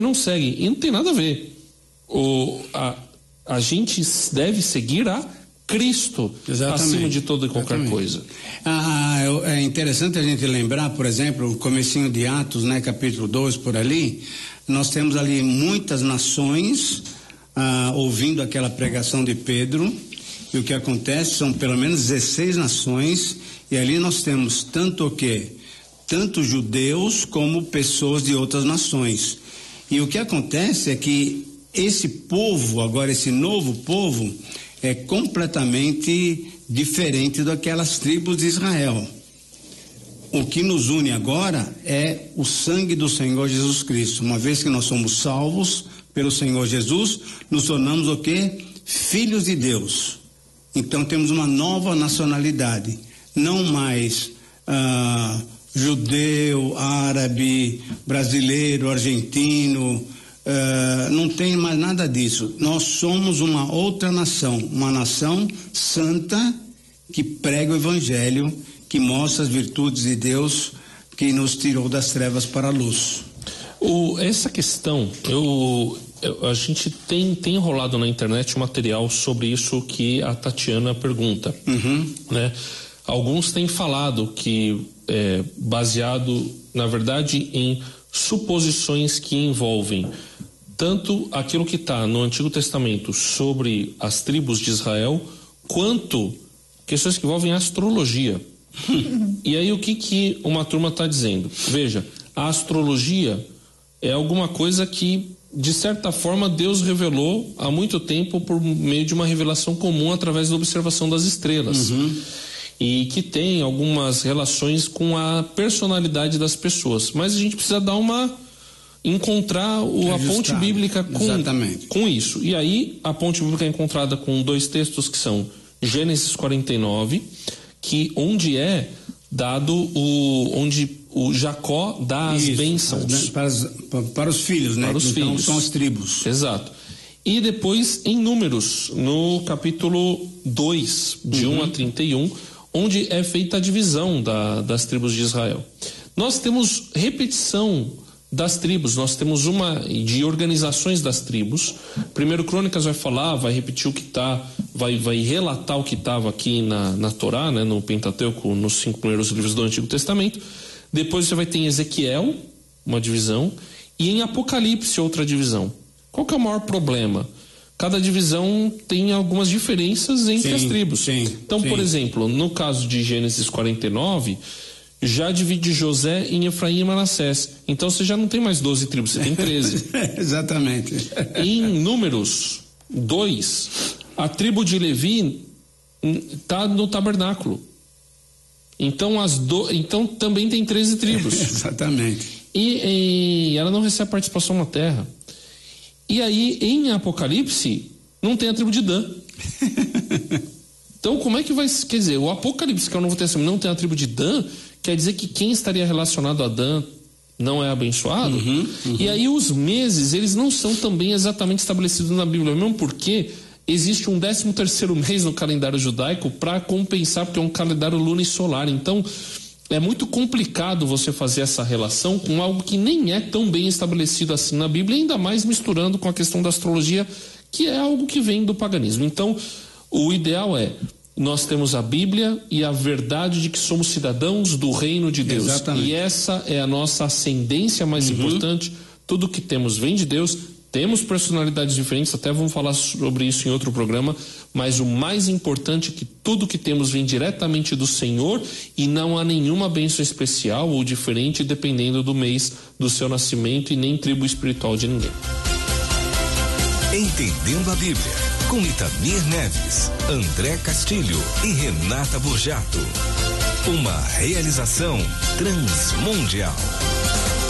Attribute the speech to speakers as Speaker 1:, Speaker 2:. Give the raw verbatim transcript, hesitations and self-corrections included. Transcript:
Speaker 1: não seguem, e não tem nada a ver. O, a, a gente deve seguir a Cristo. Exatamente. Acima de toda e qualquer Exatamente. Coisa.
Speaker 2: Ah, é interessante a gente lembrar, por exemplo, o comecinho de Atos, né, capítulo dois, por ali, nós temos ali muitas nações ah, ouvindo aquela pregação de Pedro, e o que acontece são pelo menos dezesseis nações, e ali nós temos tanto o quê? Tanto judeus como pessoas de outras nações. E o que acontece é que esse povo, agora esse novo povo, é completamente diferente daquelas tribos de Israel. O que nos une agora é o sangue do Senhor Jesus Cristo. Uma vez que nós somos salvos pelo Senhor Jesus, nos tornamos o quê? Filhos de Deus. Então temos uma nova nacionalidade. Não mais ah, judeu, árabe, brasileiro, argentino. Uh, não tem mais nada disso. Nós somos uma outra nação, uma nação santa que prega o evangelho, que mostra as virtudes de Deus, que nos tirou das trevas para a luz.
Speaker 1: O, essa questão, eu, eu, a gente tem, tem enrolado na internet um material sobre isso que a Tatiana pergunta. Uhum. Né? Alguns têm falado que é baseado, na verdade, em suposições que envolvem tanto aquilo que está no Antigo Testamento sobre as tribos de Israel, quanto questões que envolvem astrologia. E aí o que que uma turma está dizendo? Veja, a astrologia é alguma coisa que, de certa forma, Deus revelou há muito tempo por meio de uma revelação comum através da observação das estrelas. Uhum. E que tem algumas relações com a personalidade das pessoas. Mas a gente precisa dar uma... encontrar o, a ponte bíblica com, com isso. E aí, a ponte bíblica é encontrada com dois textos que são Gênesis quarenta e nove, que onde é dado o... onde o Jacó dá as isso, bênçãos.
Speaker 2: As, para, as, para os filhos, né?
Speaker 1: Para os
Speaker 2: então,
Speaker 1: filhos.
Speaker 2: São as tribos.
Speaker 1: Exato. E depois, em Números, no capítulo dois, de uhum. um a trinta e um, onde é feita a divisão da, das tribos de Israel. Nós temos repetição das tribos, nós temos uma de organizações das tribos. Primeiro Crônicas vai falar, vai repetir o que está, vai, vai relatar o que estava aqui na, na Torá, né, no Pentateuco, nos cinco primeiros livros do Antigo Testamento. Depois você vai ter em Ezequiel, uma divisão, e em Apocalipse, outra divisão. Qual que é o maior problema? Cada divisão tem algumas diferenças entre sim, as tribos. Sim, então, sim. por exemplo, no caso de Gênesis quarenta e nove, já divide José em Efraim e Manassés. Então você já não tem mais doze tribos, você tem treze.
Speaker 2: Exatamente.
Speaker 1: Em Números dois, a tribo de Levi está no tabernáculo. Então, as do... então também tem treze tribos.
Speaker 2: Exatamente.
Speaker 1: E, e ela não recebe participação na terra. E aí, em Apocalipse, não tem a tribo de Dan. Então, como é que vai... Quer dizer, o Apocalipse, que é o Novo Testamento, não tem a tribo de Dan, quer dizer que quem estaria relacionado a Dan não é abençoado? Uhum, uhum. E aí, os meses, eles não são também exatamente estabelecidos na Bíblia, mesmo porque existe um décimo terceiro mês no calendário judaico para compensar, porque é um calendário lunisolar. Então, é muito complicado você fazer essa relação com algo que nem é tão bem estabelecido assim na Bíblia, ainda mais misturando com a questão da astrologia, que é algo que vem do paganismo. Então, o ideal é, nós temos a Bíblia e a verdade de que somos cidadãos do reino de Deus. Exatamente. E essa é a nossa ascendência mais uhum. importante. Tudo que temos vem de Deus. Temos personalidades diferentes, até vamos falar sobre isso em outro programa, mas o mais importante é que tudo que temos vem diretamente do Senhor e não há nenhuma bênção especial ou diferente dependendo do mês do seu nascimento e nem tribo espiritual de ninguém.
Speaker 3: Entendendo a Bíblia, com Itamir Neves, André Castilho e Renata Burjato. Uma realização Transmundial.